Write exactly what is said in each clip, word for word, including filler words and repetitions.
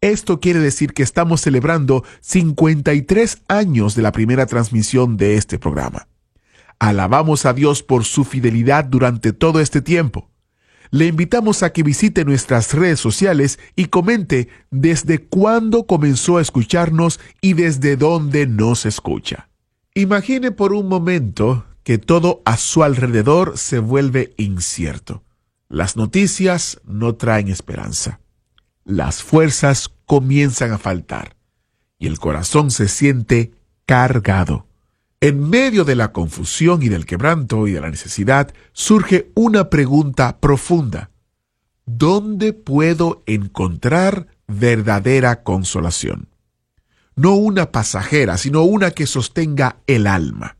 Esto quiere decir que estamos celebrando cincuenta y tres años de la primera transmisión de este programa. Alabamos a Dios por su fidelidad durante todo este tiempo. Le invitamos a que visite nuestras redes sociales y comente desde cuándo comenzó a escucharnos y desde dónde nos escucha. Imagine por un momento que todo a su alrededor se vuelve incierto. Las noticias no traen esperanza. Las fuerzas comienzan a faltar y el corazón se siente cargado. En medio de la confusión y del quebranto y de la necesidad, surge una pregunta profunda. ¿Dónde puedo encontrar verdadera consolación? No una pasajera, sino una que sostenga el alma.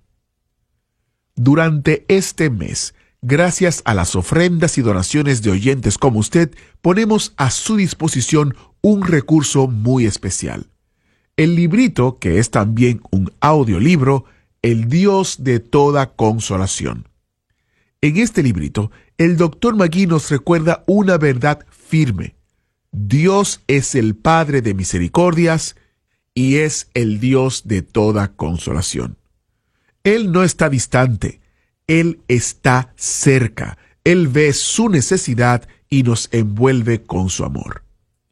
Durante este mes, gracias a las ofrendas y donaciones de oyentes como usted, ponemos a su disposición un recurso muy especial. El librito, que es también un audiolibro, El Dios de toda consolación. En este librito, el doctor Magui nos recuerda una verdad firme. Dios es el Padre de misericordias y es el Dios de toda consolación. Él no está distante, Él está cerca. Él ve su necesidad y nos envuelve con su amor.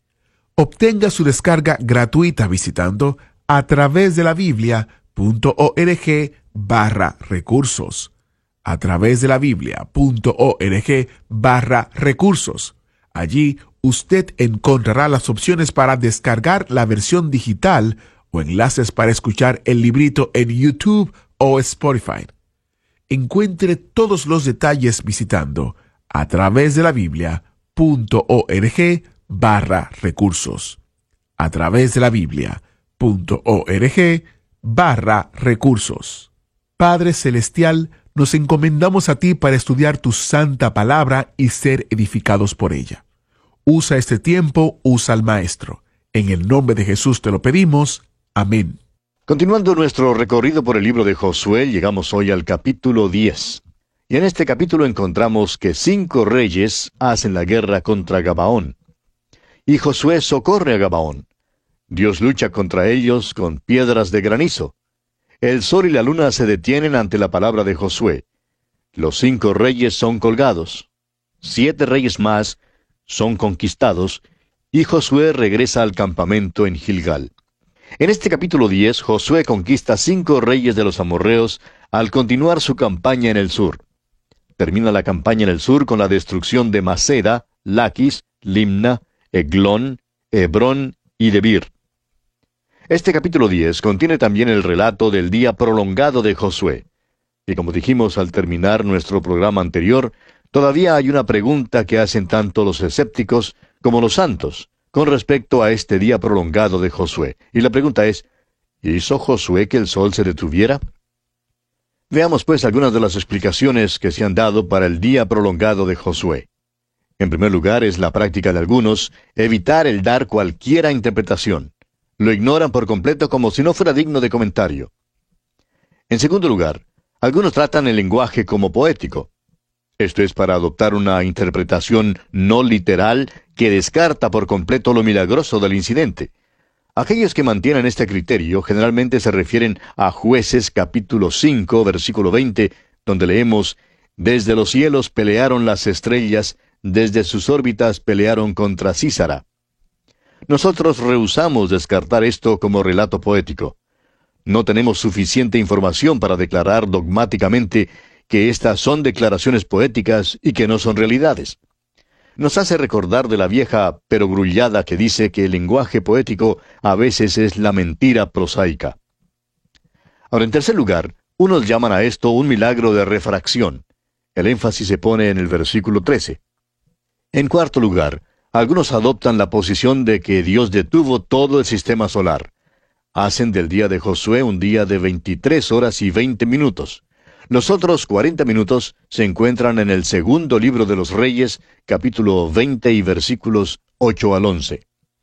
Obtenga su descarga gratuita visitando a través de la Biblia punto org barra recursos. A través de la Biblia punto org barra recursos. Allí usted encontrará las opciones para descargar la versión digital o enlaces para escuchar el librito en YouTube o Spotify. Encuentre todos los detalles visitando a través de la Biblia punto org barra recursos. A través de la Biblia punto org barra recursos. Padre Celestial, nos encomendamos a ti para estudiar tu santa palabra y ser edificados por ella. Usa este tiempo, usa al Maestro. En el nombre de Jesús te lo pedimos. Amén. Continuando nuestro recorrido por el libro de Josué, llegamos hoy al capítulo diez. Y en este capítulo encontramos que cinco reyes hacen la guerra contra Gabaón. Y Josué socorre a Gabaón. Dios lucha contra ellos con piedras de granizo. El sol y la luna se detienen ante la palabra de Josué. Los cinco reyes son colgados. Siete reyes más son conquistados, y Josué regresa al campamento en Gilgal. En este capítulo diez, Josué conquista cinco reyes de los amorreos al continuar su campaña en el sur. Termina la campaña en el sur con la destrucción de Maceda, Laquis, Limna, Eglón, Hebrón y Debir. Este capítulo diez contiene también el relato del día prolongado de Josué. Y como dijimos al terminar nuestro programa anterior, todavía hay una pregunta que hacen tanto los escépticos como los santos con respecto a este día prolongado de Josué. Y la pregunta es, ¿hizo Josué que el sol se detuviera? Veamos pues algunas de las explicaciones que se han dado para el día prolongado de Josué. En primer lugar, es la práctica de algunos evitar el dar cualquiera interpretación. Lo ignoran por completo como si no fuera digno de comentario. En segundo lugar, algunos tratan el lenguaje como poético. Esto es para adoptar una interpretación no literal que descarta por completo lo milagroso del incidente. Aquellos que mantienen este criterio generalmente se refieren a Jueces capítulo cinco, versículo veinte, donde leemos, «Desde los cielos pelearon las estrellas, desde sus órbitas pelearon contra Sísara». Nosotros rehusamos descartar esto como relato poético. No tenemos suficiente información para declarar dogmáticamente que estas son declaraciones poéticas y que no son realidades. Nos hace recordar de la vieja perogrullada que dice que el lenguaje poético a veces es la mentira prosaica. Ahora, en tercer lugar, unos llaman a esto un milagro de refracción. El énfasis se pone en el versículo trece. En cuarto lugar, algunos adoptan la posición de que Dios detuvo todo el sistema solar. Hacen del día de Josué un día de veintitrés horas y veinte minutos. Los otros cuarenta minutos se encuentran en el segundo libro de los Reyes, capítulo veinte y versículos ocho al once.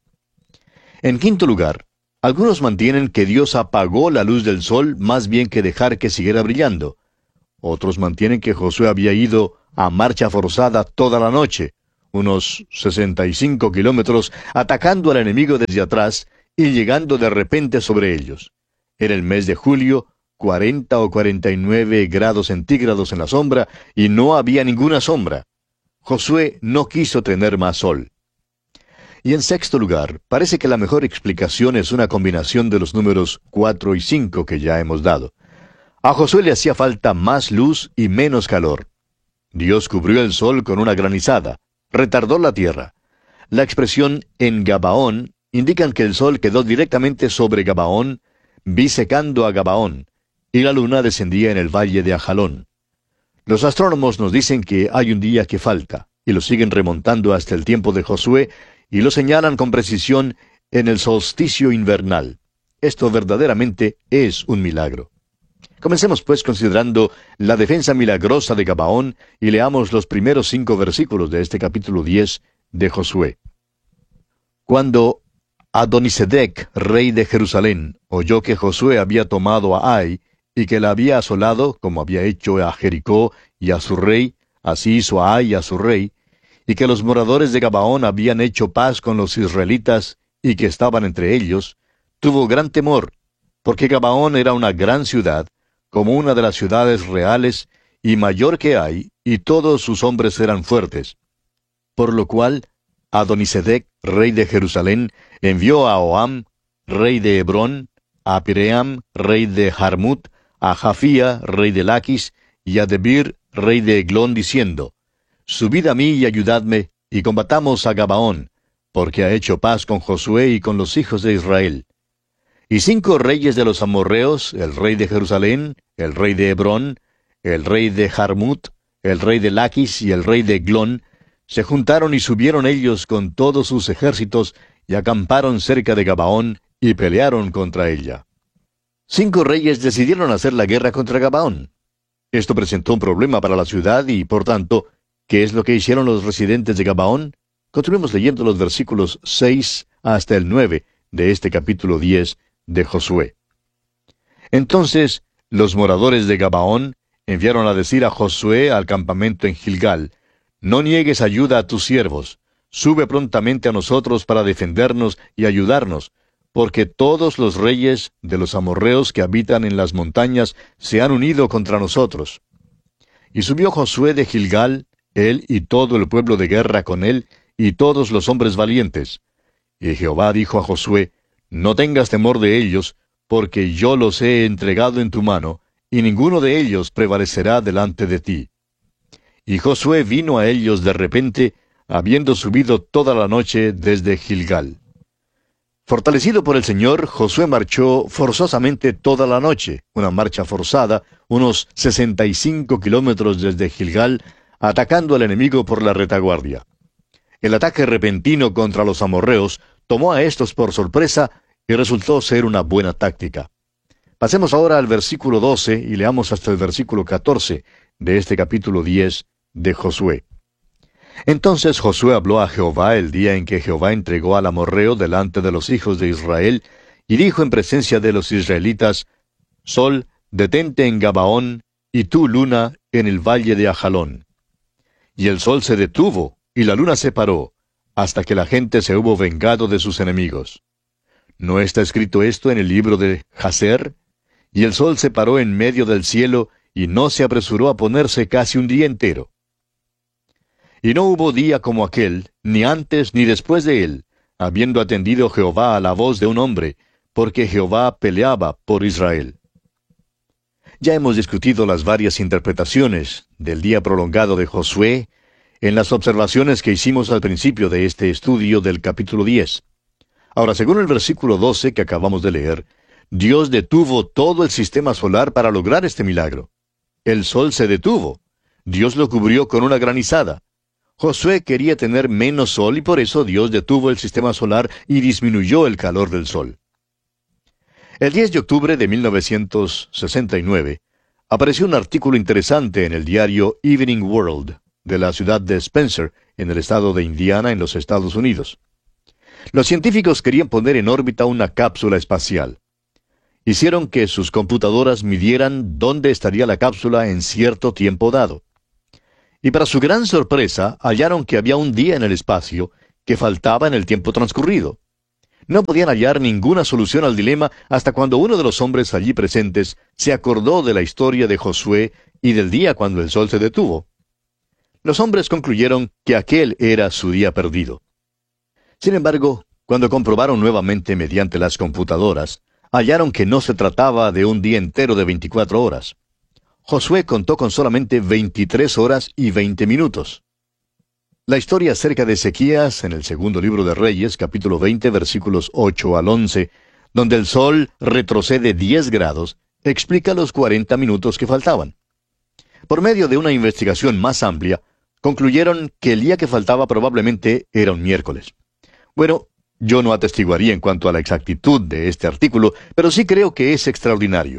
En quinto lugar, algunos mantienen que Dios apagó la luz del sol más bien que dejar que siguiera brillando. Otros mantienen que Josué había ido a marcha forzada toda la noche, unos sesenta y cinco kilómetros, atacando al enemigo desde atrás y llegando de repente sobre ellos. Era el mes de julio, cuarenta o cuarenta y nueve grados centígrados en la sombra, y no había ninguna sombra. Josué no quiso tener más sol. Y en sexto lugar, parece que la mejor explicación es una combinación de los números cuatro y cinco que ya hemos dado. A Josué le hacía falta más luz y menos calor. Dios cubrió el sol con una granizada, retardó la tierra. La expresión en Gabaón indican que el sol quedó directamente sobre Gabaón, bisecando a Gabaón, y la luna descendía en el valle de Ajalón. Los astrónomos nos dicen que hay un día que falta, y lo siguen remontando hasta el tiempo de Josué, y lo señalan con precisión en el solsticio invernal. Esto verdaderamente es un milagro. Comencemos pues considerando la defensa milagrosa de Gabaón y leamos los primeros cinco versículos de este capítulo diez de Josué. Cuando Adonisedec, rey de Jerusalén, oyó que Josué había tomado a Ai y que la había asolado, como había hecho a Jericó y a su rey, así hizo a Ai y a su rey, y que los moradores de Gabaón habían hecho paz con los israelitas y que estaban entre ellos, tuvo gran temor, porque Gabaón era una gran ciudad, como una de las ciudades reales, y mayor que Ai, y todos sus hombres eran fuertes. Por lo cual, Adonisedec, rey de Jerusalén, envió a Oham, rey de Hebrón, a Piream, rey de Jarmut, a Jafía, rey de Laquis, y a Debir, rey de Eglón, diciendo, Subid a mí y ayudadme, y combatamos a Gabaón, porque ha hecho paz con Josué y con los hijos de Israel. Y cinco reyes de los amorreos, el rey de Jerusalén, el rey de Hebrón, el rey de Jarmut, el rey de Laquis y el rey de Eglón, se juntaron y subieron ellos con todos sus ejércitos y acamparon cerca de Gabaón y pelearon contra ella. Cinco reyes decidieron hacer la guerra contra Gabaón. Esto presentó un problema para la ciudad y, por tanto, ¿qué es lo que hicieron los residentes de Gabaón? Continuemos leyendo los versículos seis hasta el nueve de este capítulo diez de Josué. Entonces, los moradores de Gabaón enviaron a decir a Josué al campamento en Gilgal, No niegues ayuda a tus siervos, sube prontamente a nosotros para defendernos y ayudarnos, porque todos los reyes de los amorreos que habitan en las montañas se han unido contra nosotros. Y subió Josué de Gilgal, él y todo el pueblo de guerra con él, y todos los hombres valientes. Y Jehová dijo a Josué, No tengas temor de ellos, porque yo los he entregado en tu mano, y ninguno de ellos prevalecerá delante de ti. Y Josué vino a ellos de repente, habiendo subido toda la noche desde Gilgal. Fortalecido por el Señor, Josué marchó forzosamente toda la noche, una marcha forzada, unos sesenta y cinco kilómetros desde Gilgal, atacando al enemigo por la retaguardia. El ataque repentino contra los amorreos tomó a estos por sorpresa y resultó ser una buena táctica. Pasemos ahora al versículo doce y leamos hasta el versículo catorce de este capítulo diez de Josué. Entonces Josué habló a Jehová el día en que Jehová entregó al amorreo delante de los hijos de Israel, y dijo en presencia de los israelitas, Sol, detente en Gabaón, y tú, luna, en el valle de Ajalón. Y el sol se detuvo, y la luna se paró, hasta que la gente se hubo vengado de sus enemigos. ¿No está escrito esto en el libro de Jaser? Y el sol se paró en medio del cielo, y no se apresuró a ponerse casi un día entero. Y no hubo día como aquel, ni antes ni después de él, habiendo atendido Jehová a la voz de un hombre, porque Jehová peleaba por Israel. Ya hemos discutido las varias interpretaciones del día prolongado de Josué en las observaciones que hicimos al principio de este estudio del capítulo diez. Ahora, según el versículo doce que acabamos de leer, Dios detuvo todo el sistema solar para lograr este milagro. El sol se detuvo. Dios lo cubrió con una granizada. Josué quería tener menos sol y por eso Dios detuvo el sistema solar y disminuyó el calor del sol. El diez de octubre de mil novecientos sesenta y nueve apareció un artículo interesante en el diario Evening World de la ciudad de Spencer, en el estado de Indiana, en los Estados Unidos. Los científicos querían poner en órbita una cápsula espacial. Hicieron que sus computadoras midieran dónde estaría la cápsula en cierto tiempo dado. Y para su gran sorpresa, hallaron que había un día en el espacio que faltaba en el tiempo transcurrido. No podían hallar ninguna solución al dilema hasta cuando uno de los hombres allí presentes se acordó de la historia de Josué y del día cuando el sol se detuvo. Los hombres concluyeron que aquel era su día perdido. Sin embargo, cuando comprobaron nuevamente mediante las computadoras, hallaron que no se trataba de un día entero de veinticuatro horas. Josué contó con solamente veintitrés horas y veinte minutos. La historia acerca de Ezequías en el segundo libro de Reyes, capítulo veinte, versículos ocho al once, donde el sol retrocede diez grados, explica los cuarenta minutos que faltaban. Por medio de una investigación más amplia, concluyeron que el día que faltaba probablemente era un miércoles. Bueno, yo no atestiguaría en cuanto a la exactitud de este artículo, pero sí creo que es extraordinario.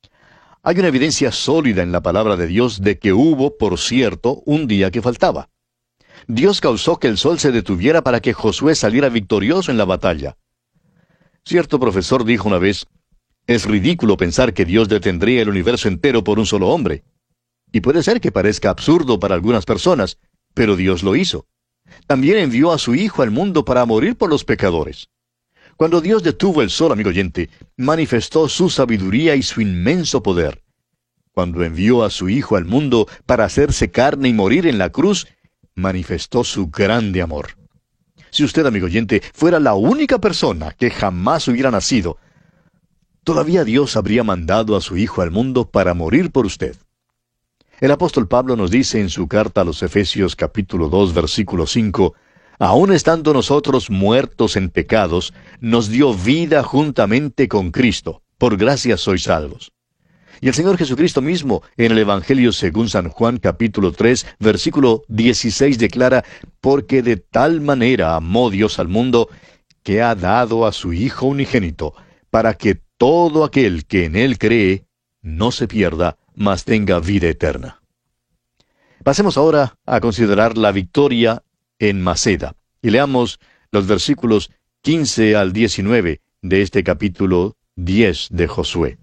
Hay una evidencia sólida en la palabra de Dios de que hubo, por cierto, un día que faltaba. Dios causó que el sol se detuviera para que Josué saliera victorioso en la batalla. Cierto profesor dijo una vez, es ridículo pensar que Dios detendría el universo entero por un solo hombre. Y puede ser que parezca absurdo para algunas personas, pero Dios lo hizo. También envió a su Hijo al mundo para morir por los pecadores. Cuando Dios detuvo el sol, amigo oyente, manifestó su sabiduría y su inmenso poder. Cuando envió a su Hijo al mundo para hacerse carne y morir en la cruz, manifestó su grande amor. Si usted, amigo oyente, fuera la única persona que jamás hubiera nacido, todavía Dios habría mandado a su Hijo al mundo para morir por usted. El apóstol Pablo nos dice en su carta a los Efesios capítulo dos, versículo cinco, aun estando nosotros muertos en pecados, nos dio vida juntamente con Cristo. Por gracia sois salvos. Y el Señor Jesucristo mismo, en el Evangelio según San Juan capítulo tres, versículo dieciséis, declara, porque de tal manera amó Dios al mundo, que ha dado a su Hijo unigénito, para que todo aquel que en Él cree, no se pierda, mas tenga vida eterna. Pasemos ahora a considerar la victoria en Maceda, y leamos los versículos quince al diecinueve de este capítulo diez de Josué.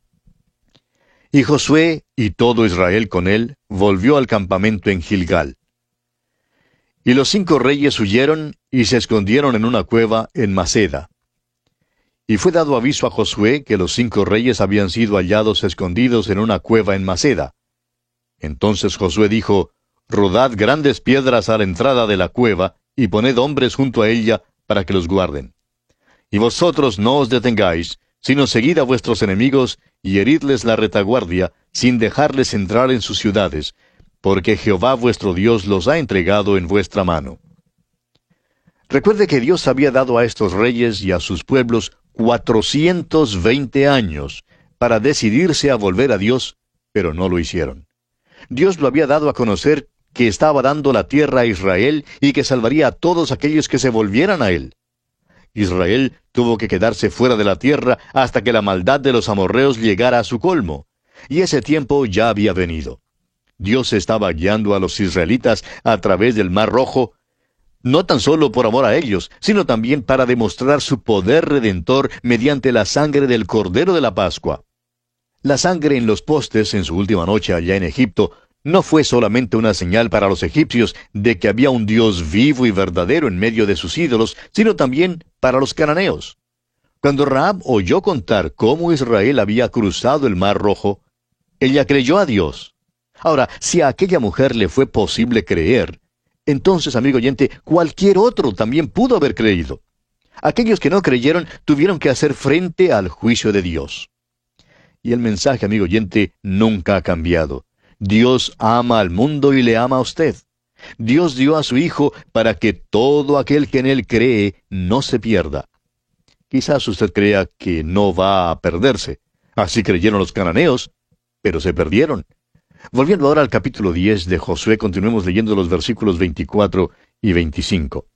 Y Josué y todo Israel con él volvió al campamento en Gilgal. Y los cinco reyes huyeron y se escondieron en una cueva en Maceda. Y fue dado aviso a Josué que los cinco reyes habían sido hallados escondidos en una cueva en Maceda. Entonces Josué dijo, rodad grandes piedras a la entrada de la cueva, y poned hombres junto a ella, para que los guarden. Y vosotros no os detengáis, sino seguid a vuestros enemigos, y heridles la retaguardia, sin dejarles entrar en sus ciudades, porque Jehová vuestro Dios los ha entregado en vuestra mano. Recuerde que Dios había dado a estos reyes y a sus pueblos cuatrocientos veinte años para decidirse a volver a Dios, pero no lo hicieron. Dios lo había dado a conocer que estaba dando la tierra a Israel y que salvaría a todos aquellos que se volvieran a Él. Israel tuvo que quedarse fuera de la tierra hasta que la maldad de los amorreos llegara a su colmo, y ese tiempo ya había venido. Dios estaba guiando a los israelitas a través del Mar Rojo, no tan solo por amor a ellos, sino también para demostrar su poder redentor mediante la sangre del Cordero de la Pascua. La sangre en los postes en su última noche allá en Egipto no fue solamente una señal para los egipcios de que había un Dios vivo y verdadero en medio de sus ídolos, sino también para los cananeos. Cuando Rahab oyó contar cómo Israel había cruzado el Mar Rojo, ella creyó a Dios. Ahora, si a aquella mujer le fue posible creer, entonces, amigo oyente, cualquier otro también pudo haber creído. Aquellos que no creyeron tuvieron que hacer frente al juicio de Dios. Y el mensaje, amigo oyente, nunca ha cambiado. Dios ama al mundo y le ama a usted. Dios dio a su Hijo para que todo aquel que en Él cree no se pierda. Quizás usted crea que no va a perderse. Así creyeron los cananeos, pero se perdieron. Volviendo ahora al capítulo diez de Josué, continuemos leyendo los versículos veinticuatro y veinticinco.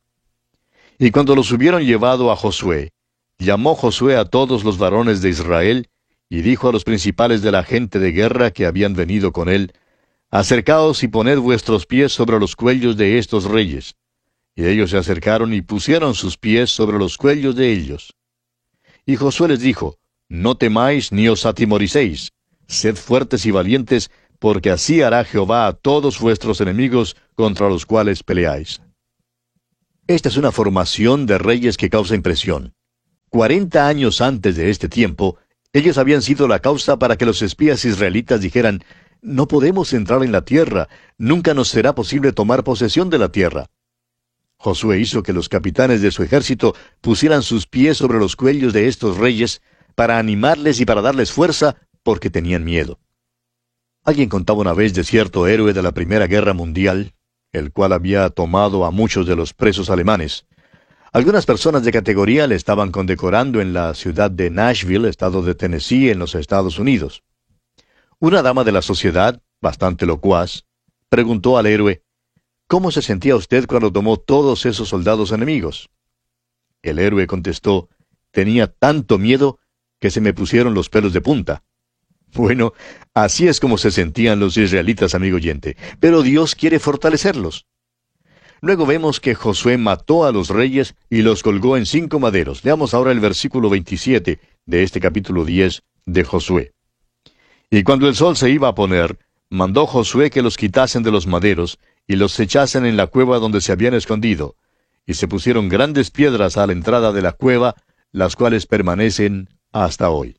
Y cuando los hubieron llevado a Josué, llamó Josué a todos los varones de Israel, y dijo a los principales de la gente de guerra que habían venido con él, acercaos y poned vuestros pies sobre los cuellos de estos reyes. Y ellos se acercaron y pusieron sus pies sobre los cuellos de ellos. Y Josué les dijo, no temáis ni os atemoricéis, sed fuertes y valientes, porque así hará Jehová a todos vuestros enemigos contra los cuales peleáis. Esta es una formación de reyes que causa impresión. Cuarenta años antes de este tiempo, ellos habían sido la causa para que los espías israelitas dijeran: no podemos entrar en la tierra, nunca nos será posible tomar posesión de la tierra. Josué hizo que los capitanes de su ejército pusieran sus pies sobre los cuellos de estos reyes para animarles y para darles fuerza, porque tenían miedo. Alguien contaba una vez de cierto héroe de la Primera Guerra Mundial, el cual había tomado a muchos de los presos alemanes. Algunas personas de categoría le estaban condecorando en la ciudad de Nashville, estado de Tennessee, en los Estados Unidos. Una dama de la sociedad, bastante locuaz, preguntó al héroe: ¿cómo se sentía usted cuando tomó todos esos soldados enemigos? El héroe contestó: tenía tanto miedo que se me pusieron los pelos de punta. Bueno, así es como se sentían los israelitas, amigo oyente, pero Dios quiere fortalecerlos. Luego vemos que Josué mató a los reyes y los colgó en cinco maderos. Leamos ahora el versículo veintisiete de este capítulo diez de Josué. Y cuando el sol se iba a poner, mandó Josué que los quitasen de los maderos y los echasen en la cueva donde se habían escondido. Y se pusieron grandes piedras a la entrada de la cueva, las cuales permanecen hasta hoy.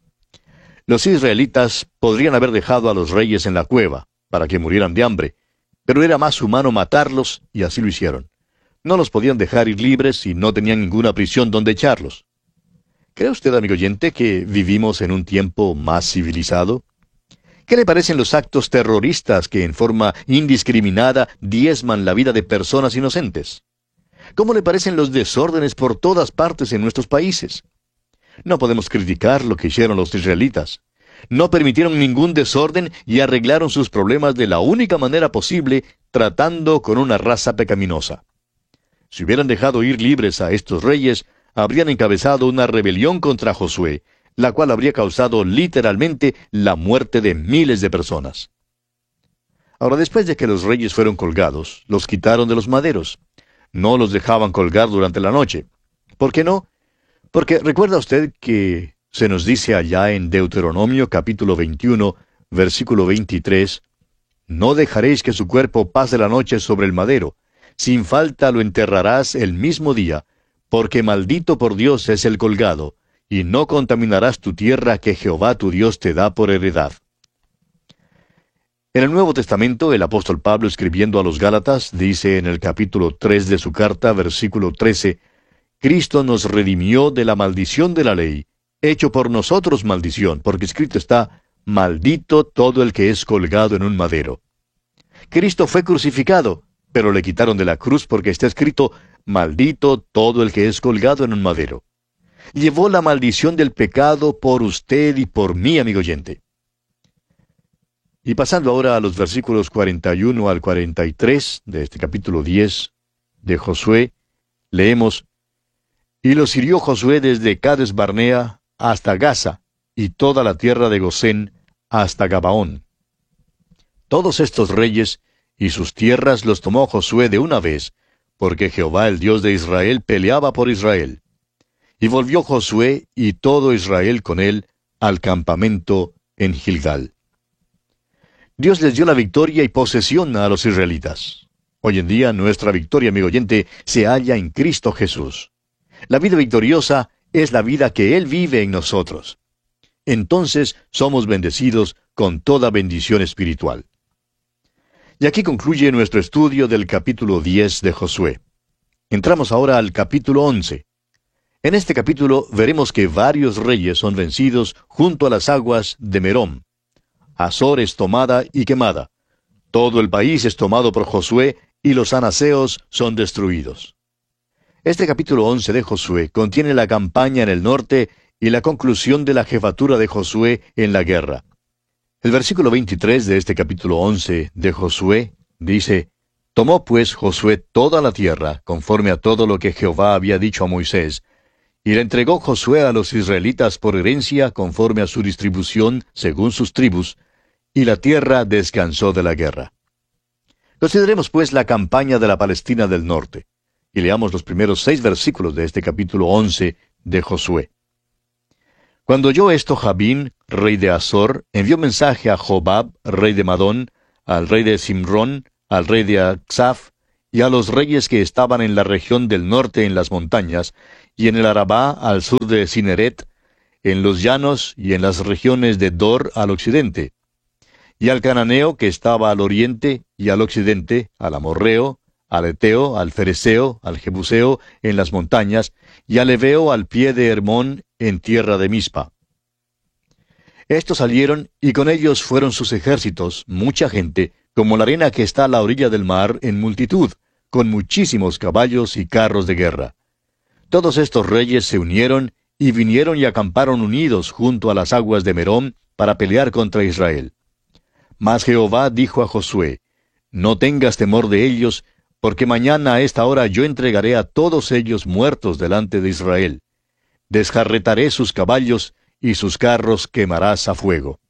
Los israelitas podrían haber dejado a los reyes en la cueva, para que murieran de hambre, pero era más humano matarlos, y así lo hicieron. No los podían dejar ir libres y no tenían ninguna prisión donde echarlos. ¿Cree usted, amigo oyente, que vivimos en un tiempo más civilizado? ¿Qué le parecen los actos terroristas que en forma indiscriminada diezman la vida de personas inocentes? ¿Cómo le parecen los desórdenes por todas partes en nuestros países? No podemos criticar lo que hicieron los israelitas. No permitieron ningún desorden y arreglaron sus problemas de la única manera posible, tratando con una raza pecaminosa. Si hubieran dejado ir libres a estos reyes, habrían encabezado una rebelión contra Josué, la cual habría causado literalmente la muerte de miles de personas. Ahora, después de que los reyes fueron colgados, los quitaron de los maderos. No los dejaban colgar durante la noche. ¿Por qué no? Porque recuerda usted que se nos dice allá en Deuteronomio capítulo veintiuno, versículo veintitrés, «No dejaréis que su cuerpo pase la noche sobre el madero, sin falta lo enterrarás el mismo día, porque maldito por Dios es el colgado, y no contaminarás tu tierra que Jehová tu Dios te da por heredad». En el Nuevo Testamento, el apóstol Pablo, escribiendo a los Gálatas, dice en el capítulo tres de su carta, versículo trece, «Cristo nos redimió de la maldición de la ley, hecho por nosotros maldición, porque escrito está, maldito todo el que es colgado en un madero». Cristo fue crucificado, pero le quitaron de la cruz porque está escrito, maldito todo el que es colgado en un madero. Llevó la maldición del pecado por usted y por mí, amigo oyente. Y pasando ahora a los versículos cuarenta y uno al cuarenta y tres de este capítulo diez de Josué, leemos, «Y los hirió Josué desde Cades Barnea hasta Gaza, y toda la tierra de Gosén hasta Gabaón. Todos estos reyes y sus tierras los tomó Josué de una vez, porque Jehová el Dios de Israel peleaba por Israel. Y volvió Josué y todo Israel con él al campamento en Gilgal». Dios les dio la victoria y posesión a los israelitas. Hoy en día nuestra victoria, amigo oyente, se halla en Cristo Jesús. La vida victoriosa es la vida que Él vive en nosotros. Entonces somos bendecidos con toda bendición espiritual. Y aquí concluye nuestro estudio del capítulo diez de Josué. Entramos ahora al capítulo once. En este capítulo veremos que varios reyes son vencidos junto a las aguas de Merom. Hazor es tomada y quemada. Todo el país es tomado por Josué y los anaseos son destruidos. Este capítulo once de Josué contiene la campaña en el norte y la conclusión de la jefatura de Josué en la guerra. El versículo veintitrés de este capítulo once de Josué dice, «Tomó pues Josué toda la tierra, conforme a todo lo que Jehová había dicho a Moisés, y la entregó Josué a los israelitas por herencia, conforme a su distribución, según sus tribus, y la tierra descansó de la guerra». Consideremos pues la campaña de la Palestina del norte, y leamos los primeros seis versículos de este capítulo once de Josué. Cuando oyó esto, Jabín, rey de Azor, envió mensaje a Jobab, rey de Madón, al rey de Simrón, al rey de Aksaf, y a los reyes que estaban en la región del norte en las montañas, y en el Arabá al sur de Cineret, en los llanos y en las regiones de Dor al occidente, y al cananeo que estaba al oriente y al occidente, al amorreo, al eteo, al fereceo, al jebuseo en las montañas, y al heveo al pie de Hermón en tierra de Mispa. Estos salieron, y con ellos fueron sus ejércitos, mucha gente, como la arena que está a la orilla del mar en multitud, con muchísimos caballos y carros de guerra. Todos estos reyes se unieron, y vinieron y acamparon unidos junto a las aguas de Merón, para pelear contra Israel. Mas Jehová dijo a Josué, no tengas temor de ellos, porque mañana a esta hora yo entregaré a todos ellos muertos delante de Israel. Desjarretaré sus caballos, y sus carros quemarás a fuego.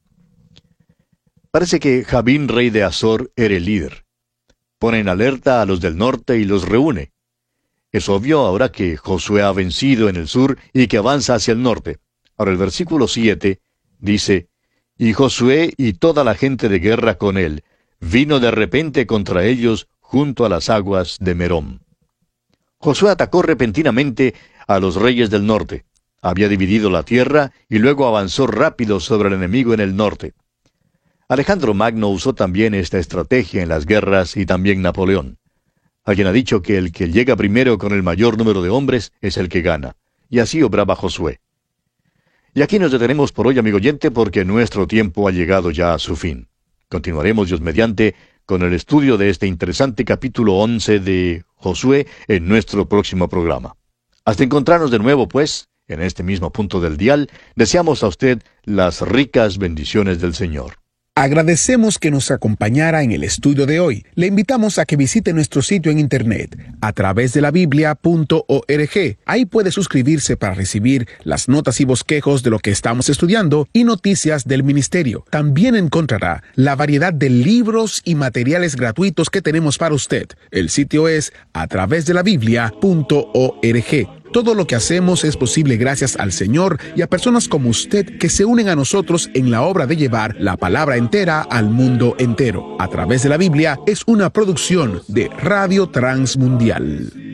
Parece que Jabín, rey de Azor, era el líder. Pone en alerta a los del norte y los reúne. Es obvio ahora que Josué ha vencido en el sur y que avanza hacia el norte. Ahora el versículo siete dice, y Josué y toda la gente de guerra con él, vino de repente contra ellos junto a las aguas de Merón. Josué atacó repentinamente a los reyes del norte. Había dividido la tierra y luego avanzó rápido sobre el enemigo en el norte. Alejandro Magno usó también esta estrategia en las guerras y también Napoleón. Alguien ha dicho que el que llega primero con el mayor número de hombres es el que gana. Y así obraba Josué. Y aquí nos detenemos por hoy, amigo oyente, porque nuestro tiempo ha llegado ya a su fin. Continuaremos, Dios mediante, con el estudio de este interesante capítulo once de Josué en nuestro próximo programa. Hasta encontrarnos de nuevo, pues, en este mismo punto del dial, deseamos a usted las ricas bendiciones del Señor. Agradecemos que nos acompañara en el estudio de hoy. Le invitamos a que visite nuestro sitio en internet a través de la biblia punto org. Ahí puede suscribirse para recibir las notas y bosquejos de lo que estamos estudiando y noticias del ministerio. También encontrará la variedad de libros y materiales gratuitos que tenemos para usted. El sitio es a través de la biblia punto org. Todo lo que hacemos es posible gracias al Señor y a personas como usted que se unen a nosotros en la obra de llevar la palabra entera al mundo entero. A través de la Biblia es una producción de Radio Transmundial.